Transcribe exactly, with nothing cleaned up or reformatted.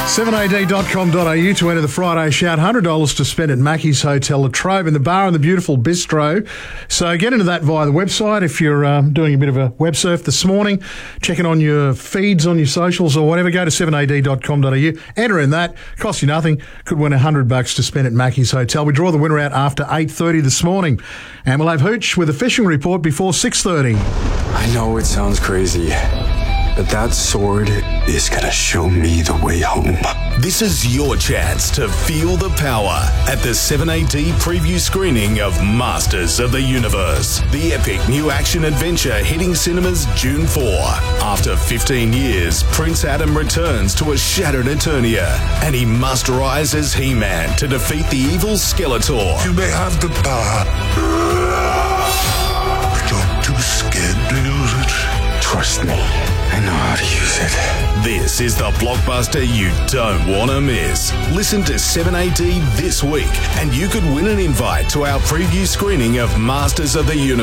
seven a d dot com dot a u to enter the Friday Shout. one hundred dollars to spend at Mackey's Hotel La Trobe in the bar and the beautiful bistro. So get into that via the website. If you're um, doing a bit of a web surf this morning, checking on your feeds on your socials or whatever, go to seven a d dot com dot a u. Enter in that. Costs you nothing. Could win one hundred bucks to spend at Mackey's Hotel. We draw the winner out after eight thirty this morning. And we'll have Hooch with a fishing report before six thirty. I know it sounds crazy, but that sword is going to show me the way home. This is your chance to feel the power at the seven A D preview screening of Masters of the Universe, the epic new action adventure hitting cinemas June fourth. After fifteen years, Prince Adam returns to a shattered Eternia, and he must rise as He-Man to defeat the evil Skeletor. You may have the power, but you're too scared to use it. Trust me, I know how to use it. This is the blockbuster you don't want to miss. Listen to seven A D this week, and you could win an invite to our preview screening of Masters of the Universe.